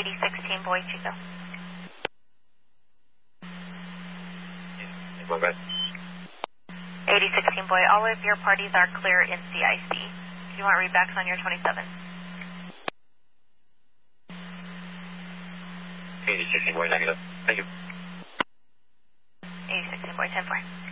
8016 Boy Chico. Go ahead. 8016 Boy, all of your parties are clear in CIC. Do you want readbacks on your 27? 8016 Boy, negative. Thank you. 8016 Boy, 10-4.